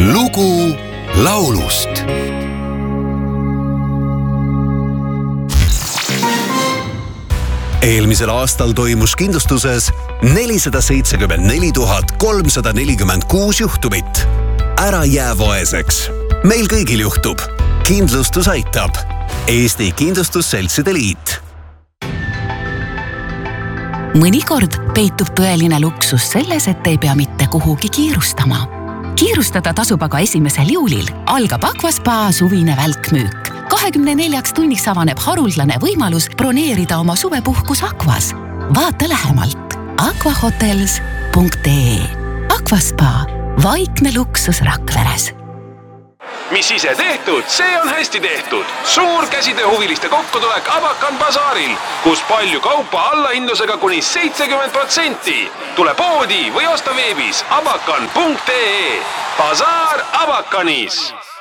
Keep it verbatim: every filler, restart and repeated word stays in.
lugu laulust. Eelmisel aastal toimus kindlustuses nelisada seitsekümmend neli tuhat kolmsada nelikümmend kuus juhtumit. Ära jää vaeseks. Meil kõigil juhtub. Kindlustus aitab. Eesti Kindlustusseltside Liit. Mõnikord peitub tõeline luksus selles, et ei pea mitte kuhugi kiirustama. Kiirustada tasub aga esimesel juulil. Algab Aquaspa suvine välkmüük. kahekümne neljaks tunniks avaneb haruldane võimalus broneerida oma suvepuhkus Aquas. Vaata lähemalt aquahotels punkt ee. Aquaspa, vaikne luksus Rakveres. Mis ise tehtud, see on hästi tehtud. Suur käsitööhuviliste kokkutulek Abakan basaaril, kus palju kaupa allahindlusega kuni seitsekümmend protsenti. Tule poodi või osta veebis abakan punkt ee. Basaar Abakanis.